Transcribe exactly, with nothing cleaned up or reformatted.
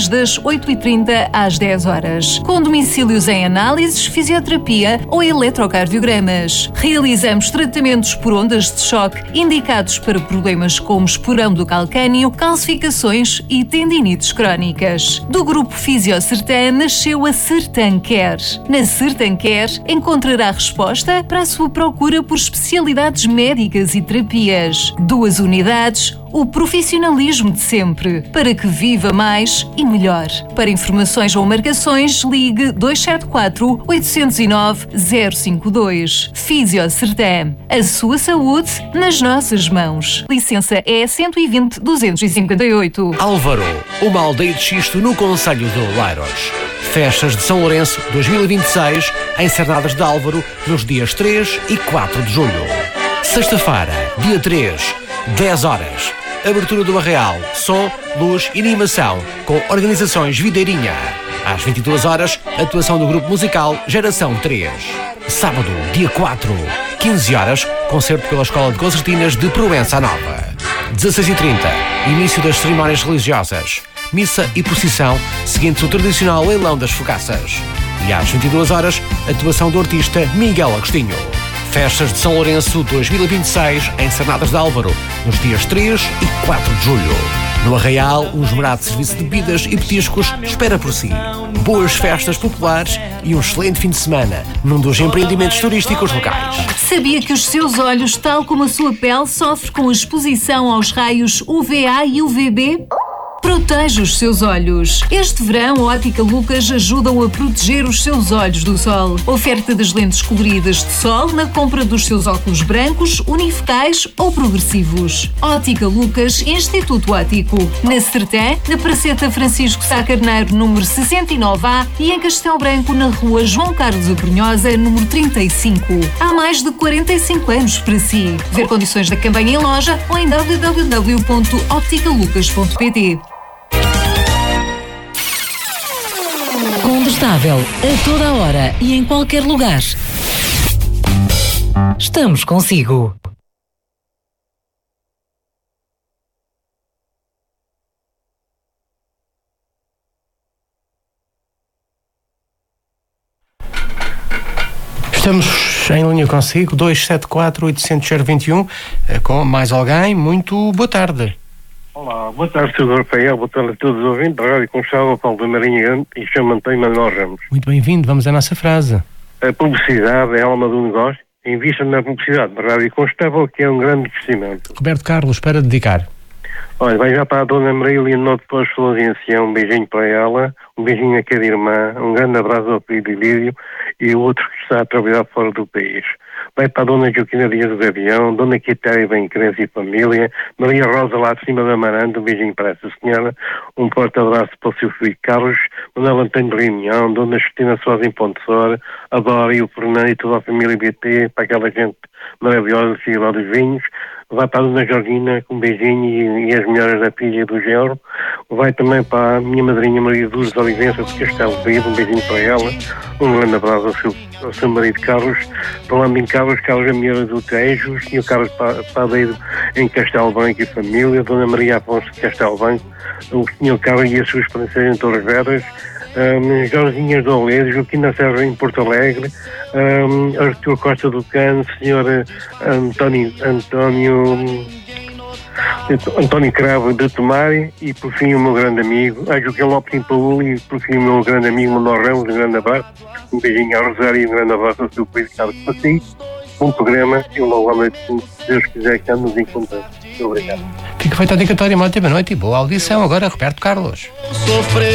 dias das oito e trinta às dez horas, com domicílios em análises, fisioterapia ou eletrocardiogramas. Realizamos tratamentos por ondas de choque indicados para problemas como esporão do calcânio, calcificações e tendinites crónicas. Do grupo Fisiocertan nasceu a Certan Care. Na Certan Care encontrará resposta para a sua procura por especialidades médicas e terapias. Duas unidades, o profissionalismo de sempre, para que viva mais e melhor. Para informações ou marcações, ligue dois sete quatro, oito zero nove, zero cinco dois. Fisiocertan. A sua saúde nas nossas mãos. Licença E cento e vinte, duzentos e cinquenta e oito. Álvaro, uma aldeia de xisto no concelho de Oleiros. Festas de São Lourenço dois mil e vinte e seis em Cernadas de Álvaro, nos dias três e quatro de julho. Sexta-feira, dia três, dez horas. Abertura do Arraial, som, luz e animação, com organizações Videirinha. Às vinte e duas horas, atuação do grupo musical Geração três. Sábado, dia quatro, quinze horas, concerto pela Escola de Concertinas de Proença Nova. dezasseis e trinta, início das cerimónias religiosas. Missa e procissão, seguinte o tradicional leilão das fogaças. E às vinte e duas horas, atuação do artista Miguel Agostinho. Festas de São Lourenço dois mil e vinte e seis em Cernadas de Álvaro, nos dias três e quatro de julho. No Arraial, um esmerado serviço de bebidas e petiscos espera por si. Boas festas populares e um excelente fim de semana num dos empreendimentos turísticos locais. Sabia que os seus olhos, tal como a sua pele, sofrem com a exposição aos raios U V A e U V B? Proteja os seus olhos. Este verão, a Ótica Lucas ajudam a proteger os seus olhos do sol. Oferta das lentes coloridas de sol na compra dos seus óculos brancos, unifocais ou progressivos. Ótica Lucas, Instituto Óptico. Na Certan, na Praceta Francisco Sá Carneiro, número sessenta e nove A e em Castelo Branco, na rua João Carlos Abrunhosa, número trinta e cinco. Há mais de quarenta e cinco anos para si. Ver condições da campanha em loja ou em w w w ponto óptica lucas ponto p t. Combustável a toda a hora e em qualquer lugar. Estamos consigo. Estamos em linha consigo, dois sete quatro, oito zero zero, dois um, com mais alguém. Muito boa tarde. Olá, boa tarde, senhor Rafael, boa tarde a todos os ouvintes da Rádio Conchal, Paulo da Marinha Grande e chamo-me Manuel Ramos. Muito bem-vindo, vamos à nossa frase. A publicidade é a alma do negócio. Invista na publicidade da Rádio Conchal, que é um grande investimento. Roberto Carlos, para dedicar. Olha, vai já para a Dona Maria Leonor de Pós Florência, um beijinho para ela, um beijinho a cada irmã, um grande abraço ao filho Lídio e o outro que está a trabalhar fora do país. Vai para a Dona Joaquina Dias do Gavião, Dona Quitéria Bem Crença e Família, Maria Rosa lá de cima da Amaranta, um beijinho para essa senhora, um forte abraço para o seu filho Carlos, Manuel Antônio de Reunião, Dona Justina Soares em Pontessor, a Dora e o Fernando e toda a família B T, para aquela gente maravilhosa, filha lá dos vinhos. Vai para a Dona Jorgina com um beijinho e, e as melhoras da filha e do genro. Vai também para a minha madrinha Maria Dulce Olivença de Castelo Vivo, um beijinho para ela. Um grande abraço ao seu, ao seu marido Carlos. Falando em Carlos, Carlos Amiora do Tejo, o senhor Carlos Padeiro em Castelo Branco e família, Dona Maria Afonso de Castelo Branco, o senhor Carlos e as suas princesas em Torres Vedras, um, Jorginhas do Oledo, Joaquim da Serra em Porto Alegre, um, Artur Costa do Cano, senhor António, António, António Cravo de Tomari e por fim o meu grande amigo, a Joaquim Lopes em Paúl e por fim o meu grande amigo Manuel Ramos, um grande abraço, um beijinho ao Rosário e um grande abraço ao seu filho Carlos Passi, um programa e um logo à noite, se Deus quiser que nos encontremos. Muito obrigado. Fica feita a dedicatória, uma ótima noite e boa audição. Agora, Roberto Carlos. Sofrer.